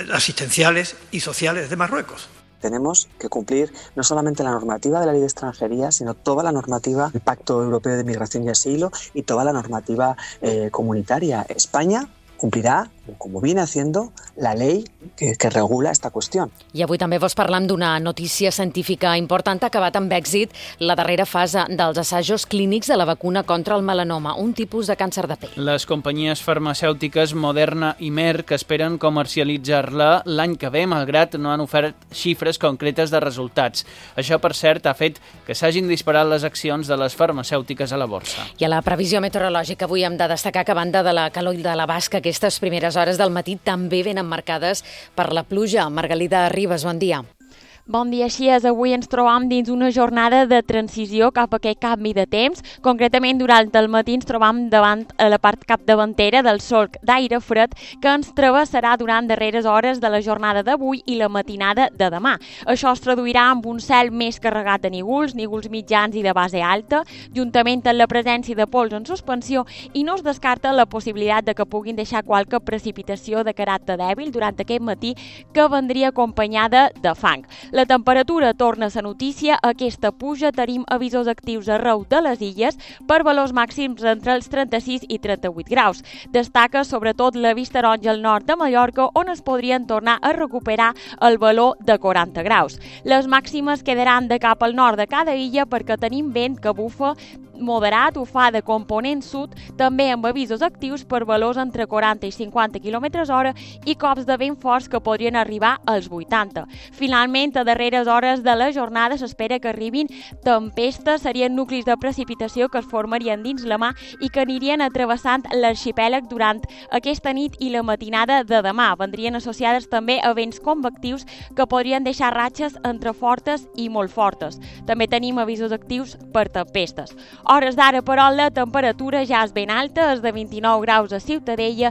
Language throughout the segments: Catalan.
asistenciales y sociales de Marruecos. Tenemos que cumplir no solamente la normativa de la Ley de Extranjería, sino toda la normativa del Pacto Europeo de Migración y Asilo y toda la normativa comunitaria. España cumplirà, com ho viene haciendo, la ley que regula esta qüestió. I avui també vos parlam d'una notícia científica important. Ha acabat amb èxit la darrera fase dels assajos clínics de la vacuna contra el melanoma, un tipus de càncer de pell. Les companyies farmacèutiques Moderna i Merck esperen comercialitzar-la l'any que ve, malgrat no han ofert xifres concretes de resultats. Això, per cert, ha fet que s'hagin disparat les accions de les farmacèutiques a la borsa. I a la previsió meteorològica avui hem de destacar que, a banda de la calor i de la basca, aquestes primeres hores del matí també venen marcades per la pluja. Margalida Ribas, bon dia. Bon dia, així és. Avui ens trobam dins una jornada de transició cap a aquest canvi de temps. Concretament, durant el matí ens trobam davant a la part capdavantera del solc d'aire fred que ens travessarà durant darreres hores de la jornada d'avui i la matinada de demà. Això es traduirà amb un cel més carregat de nígols mitjans i de base alta, juntament amb la presència de pols en suspensió, i no es descarta la possibilitat de que puguin deixar qualque precipitació de caràcter dèbil durant aquest matí que vendria acompanyada de fang. La temperatura torna a ser notícia. Aquesta puja tenim avisos actius arreu de les illes per valors màxims entre els 36 i 38 graus. Destaca sobretot la vista taronja al nord de Mallorca, on es podrien tornar a recuperar el valor de 40 graus. Les màximes quedaran de cap al nord de cada illa perquè tenim vent que bufa moderat, ho fa de component sud, també amb avisos actius per valors entre 40 i 50 km/h i cops de vent forts que podrien arribar als 80. Finalment, a darreres hores de la jornada s'espera que arribin tempestes, serien nuclis de precipitació que es formarien dins la mar i que anirien travessant l'arxipèlag durant aquesta nit i la matinada de demà. Vendrien associades també a vents convectius que podrien deixar ratxes entre fortes i molt fortes. També tenim avisos actius per tempestes. Hores d'ara, però, la temperatura ja és ben alta, és de 29 graus a Ciutadella,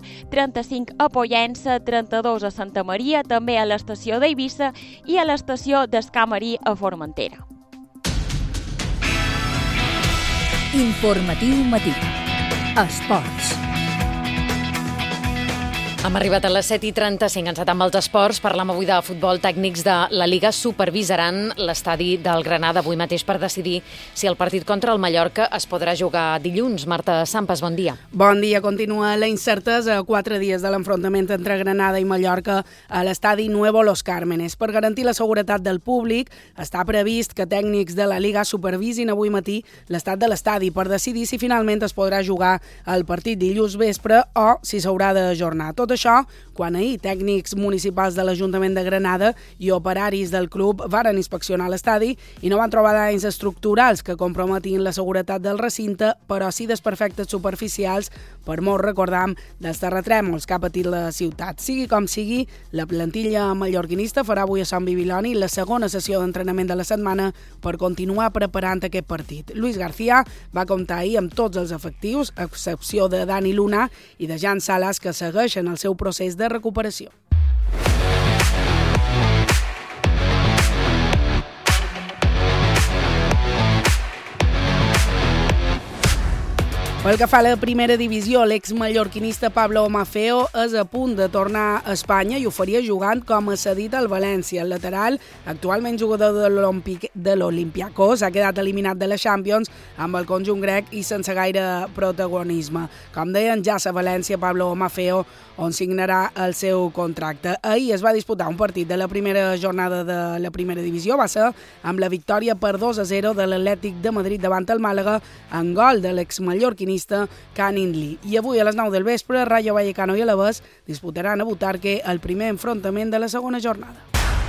35 a Pollença, 32 a Santa Maria, també a l'estació d'Eivissa i a l'estació d'Escamarí a Formentera. Informatiu matí. Esports. Hem arribat a les 7:35, encetat amb els esports. Parlam avui de futbol. Tècnics de la Liga supervisaran l'estadi del Granada avui mateix per decidir si el partit contra el Mallorca es podrà jugar dilluns. Marta Sampas, bon dia. Bon dia. Continua la incertesa a 4 dies de l'enfrontament entre Granada i Mallorca a l'estadi Nuevo Los Cármenes. Per garantir la seguretat del públic, està previst que tècnics de la Liga supervisin avui matí l'estat de l'estadi per decidir si finalment es podrà jugar el partit dilluns vespre o si s'haurà d'ajornar. Tot això, quan ahir tècnics municipals de l'Ajuntament de Granada i operaris del club varen inspeccionar l'estadi i no van trobar danys estructurals que comprometin la seguretat del recinte, però sí desperfectes superficials, per molt recordam, dels terratrèmols que ha patit la ciutat. Sigui com sigui, la plantilla mallorquinista farà avui a Sant Bibiloni la segona sessió d'entrenament de la setmana per continuar preparant aquest partit. Luis García va comptar ahir amb tots els efectius, a excepció de Dani Luna i de Jan Salas, que segueixen el seu procés de recuperació. Pel que fa a la primera divisió, l'ex-mallorquinista Pablo Mafeo és a punt de tornar a Espanya i ho faria jugant com a cedit al València. El lateral, actualment jugador de l'Olympiacos, ha quedat eliminat de la Champions amb el conjunt grec i sense gaire protagonisme. Com deien, ja a València, Pablo Mafeo, on signarà el seu contracte. Ahir es va disputar un partit de la primera jornada de la primera divisió, va ser amb la victòria per 2-0 de l'Atlètic de Madrid davant el Màlaga, en gol de l'ex-mallorquinista Can Inli. I avui a les 9 del vespre, Rayo Vallecano i Alavés disputaran a Butarque el primer enfrontament de la segona jornada.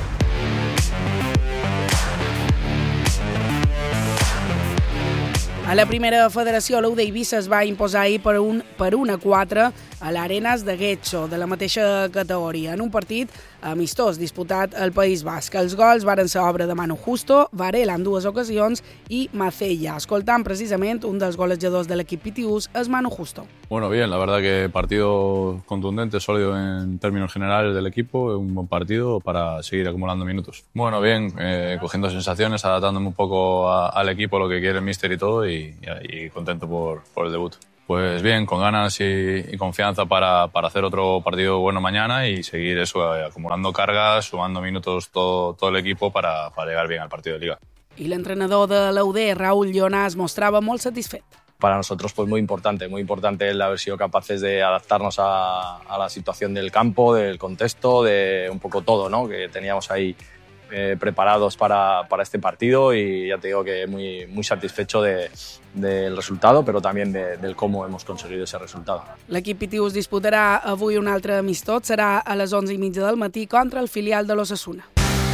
A la primera federació, l'U d'Eivissa es va imposar ahir per 1-4 a l'Arenas de Getxo, de la mateixa categoria, en un partit amistós disputat al País Basc. Els gols varen ser obra de Manu Justo, Varela en 2 ocasions i Macella. Escoltant precisament un dels golejadors de l'equip Pitiús, és Manu Justo. Bueno, bien, la verdad que partido contundente, sólido en términos generales del equipo, un buen partido para seguir acumulando minutos. Bueno, bien, cogiendo sensaciones, adaptándome un poco al equipo, lo que quiere el míster y todo, y contento por el debut. Pues bien, con ganas y confianza para hacer otro partido bueno mañana y seguir eso, acumulando cargas, sumando minutos todo el equipo para llegar bien al partido de Liga. I l'entrenador de l'UD, Raúl Llona, es mostrava molt satisfet. Para nosotros pues muy importante el haber sido capaces de adaptarnos a la situación del campo, del contexto, de un poco todo, ¿no? Que teníamos ahí preparados para este partido, y ya te digo que muy satisfecho del resultado, però també del com hemos conseguido ese resultado. L'equip Pitius disputarà avui un altre amistós, serà a les 11:30 del matí contra el filial de l'Osasuna.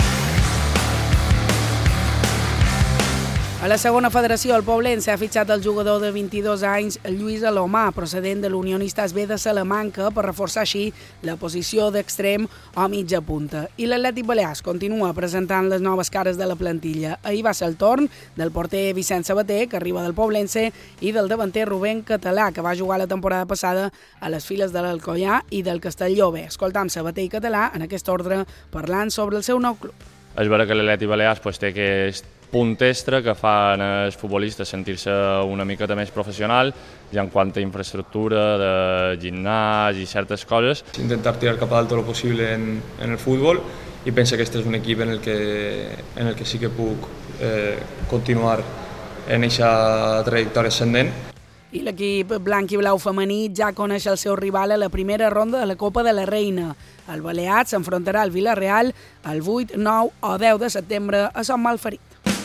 A la segona federació, el Poblense ha fitxat el jugador de 22 anys Lluís Alomà, procedent de l'Unionistas B de Salamanca, per reforçar així la posició d'extrem o mitja punta. I l'Atlètic Balears continua presentant les noves cares de la plantilla. Ahir va ser el torn del porter Vicent Sabater, que arriba del Poblense, i del davanter Rubén Català, que va jugar la temporada passada a les files de l'Alcoià i del Castelló B. Escoltam Sabater i Català en aquest ordre parlant sobre el seu nou club. És vera que l'Atlètic Balears té aquest punt extra que fan els futbolistes sentir-se una miqueta més professional, ja en quant a infraestructura, de gimnàs i certes coses. Intentar tirar cap a dalt tot el possible en el futbol, i penso que este és un equip en el que sí que puc continuar en aquesta trajectòria ascendent. I l'equip blanc i blau femení ja coneix el seu rival a la primera ronda de la Copa de la Reina. El Balears s'enfrontarà al Villarreal el 8, 9 o 10 de setembre a Sant Malferit.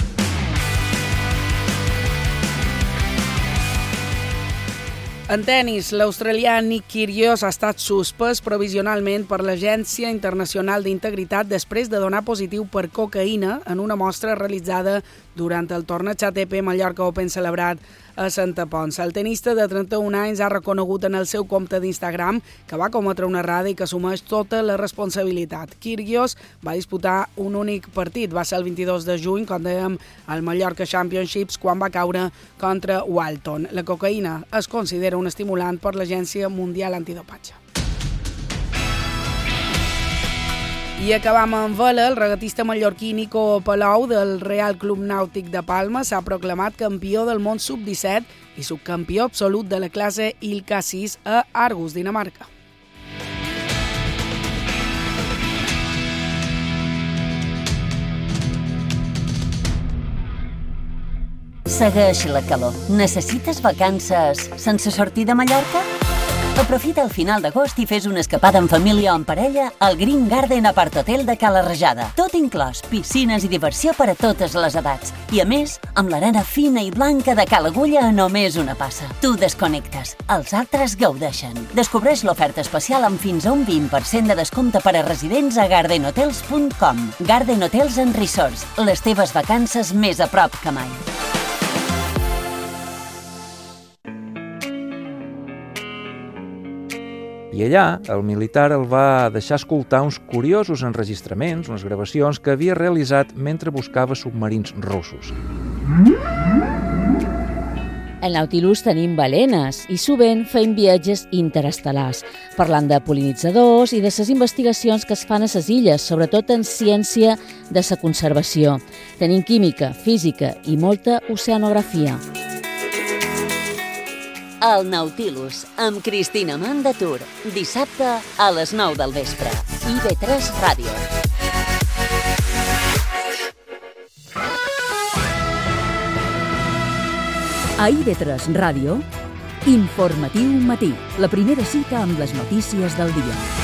En tenis, l'australià Nick Kyrgios ha estat suspès provisionalment per l'Agència Internacional d'Integritat després de donar positiu per cocaïna en una mostra realitzada durant el torneig ATP Mallorca Open celebrat a Santa Ponça. El tenista de 31 anys ha reconegut en el seu compte d'Instagram que va cometre una errada i que assumeix tota la responsabilitat. Kyrgios va disputar un únic partit, va ser el 22 de juny, com dèiem, al Mallorca Championships, quan va caure contra Walton. La cocaïna es considera un estimulant per l'Agència Mundial Antidopatge. I acabam amb vela. El regatista mallorquí Nico Palou del Real Club Nàutic de Palma s'ha proclamat campió del món sub-17 i subcampió absolut de la classe ILCA 6 a Argus, Dinamarca. Segueix la calor. Necessites vacances sense sortir de Mallorca? Aprofita el final d'agost i fes una escapada en família o en parella al Green Garden Apart Hotel de Cala Rajada. Tot inclòs, piscines i diversió per a totes les edats. I a més, amb l'arena fina i blanca de Cala Agulla a només una passa. Tu desconnectes, els altres gaudeixen. Descobreix l'oferta especial amb fins a un 20% de descompte per a residents a gardenhotels.com. Garden Hotels and Resorts, les teves vacances més a prop que mai. I allà, el militar el va deixar escoltar uns curiosos enregistraments, unes gravacions que havia realitzat mentre buscava submarins russos. Al Nautilus tenim balenes i sovint fem viatges interestel·lars, parlant de pol·linitzadors i de les investigacions que es fan a les illes, sobretot en ciència de la conservació. Tenim química, física i molta oceanografia. El Nautilus, amb Cristina Mandatur, dissabte a les 9 del vespre. IB3 Ràdio. A IB3 Ràdio, Informatiu Matí, la primera cita amb les notícies del dia.